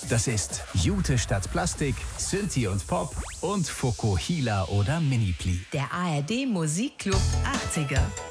Das ist Jute statt Plastik, Synthie und Pop und Fokuhila oder Minipli. Der ARD Musikclub 80er.